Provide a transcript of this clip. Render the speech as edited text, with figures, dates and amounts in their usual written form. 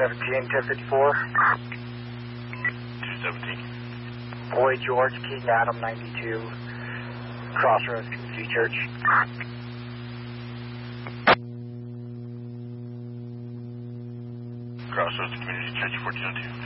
217, 1054. 217. Boy George, King Adam 92, Crossroads Community Church. Crossroads Community Church 1402.